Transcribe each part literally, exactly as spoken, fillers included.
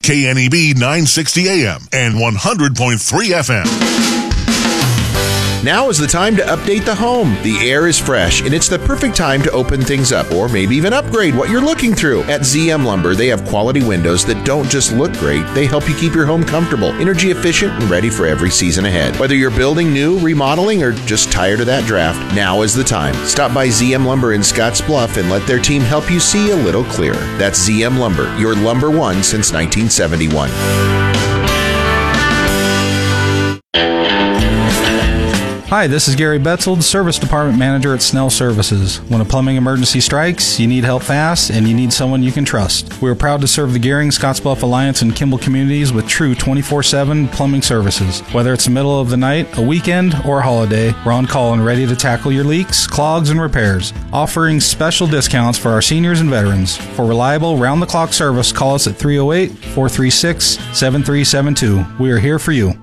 K N E B nine sixty A M and one hundred point three F M. Now is the time to update the home. The air is fresh, and it's the perfect time to open things up or maybe even upgrade what you're looking through. At Z M Lumber, they have quality windows that don't just look great, they help you keep your home comfortable, energy efficient, and ready for every season ahead. Whether you're building new, remodeling, or just tired of that draft, now is the time. Stop by Z M Lumber in Scottsbluff and let their team help you see a little clearer. That's Z M Lumber, your lumber one since nineteen seventy-one. Hi, this is Gary Betzold, Service Department Manager at Snell Services. When a plumbing emergency strikes, you need help fast, and you need someone you can trust. We are proud to serve the Gehring, Scottsbluff Alliance, and Kimball communities with true twenty-four seven plumbing services. Whether it's the middle of the night, a weekend, or a holiday, we're on call and ready to tackle your leaks, clogs, and repairs, offering special discounts for our seniors and veterans. For reliable, round-the-clock service, call us at three oh eight, four three six, seven three seven two. We are here for you.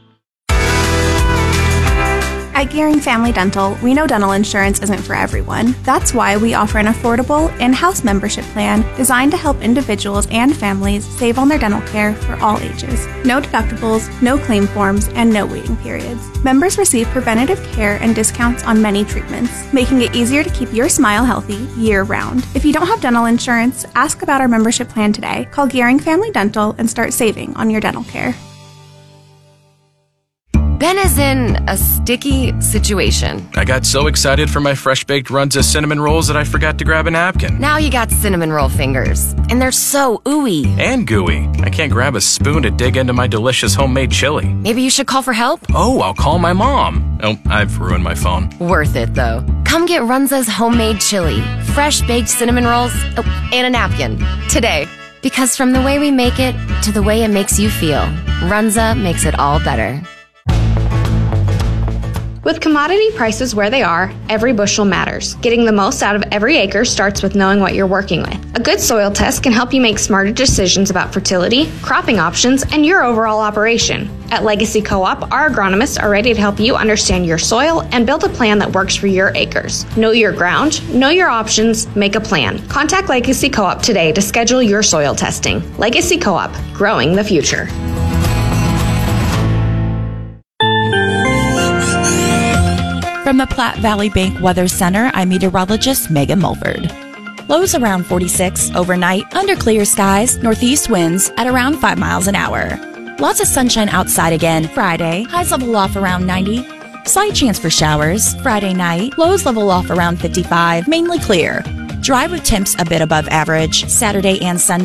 At Gehring Family Dental, we know dental insurance isn't for everyone. That's why we offer an affordable in-house membership plan designed to help individuals and families save on their dental care for all ages. No deductibles, no claim forms, and no waiting periods. Members receive preventative care and discounts on many treatments, making it easier to keep your smile healthy year-round. If you don't have dental insurance, ask about our membership plan today. Call Gehring Family Dental and start saving on your dental care. Ben is in a sticky situation. I got so excited for my fresh-baked Runza cinnamon rolls that I forgot to grab a napkin. Now you got cinnamon roll fingers, and they're so ooey. And gooey. I can't grab a spoon to dig into my delicious homemade chili. Maybe you should call for help? Oh, I'll call my mom. Oh, I've ruined my phone. Worth it, though. Come get Runza's homemade chili, fresh-baked cinnamon rolls, oh, and a napkin today. Because from the way we make it to the way it makes you feel, Runza makes it all better. With commodity prices where they are, every bushel matters. Getting the most out of every acre starts with knowing what you're working with. A good soil test can help you make smarter decisions about fertility, cropping options, and your overall operation. At Legacy Co-op, our agronomists are ready to help you understand your soil and build a plan that works for your acres. Know your ground, know your options, make a plan. Contact Legacy Co-op today to schedule your soil testing. Legacy Co-op, growing the future. From the Platte Valley Bank Weather Center, I'm meteorologist Megan Mulford. Lows around forty-six, overnight, under clear skies, northeast winds at around five miles an hour. Lots of sunshine outside again Friday, highs level off around ninety. Slight chance for showers Friday night, lows level off around fifty-five, mainly clear. Dry with temps a bit above average Saturday and Sunday.